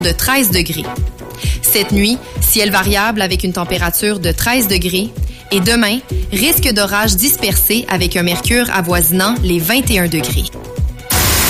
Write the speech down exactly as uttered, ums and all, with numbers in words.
de treize degrés. Cette nuit, ciel variable avec une température de treize degrés. Et demain, risque d'orage dispersé avec un mercure avoisinant les vingt et un degrés.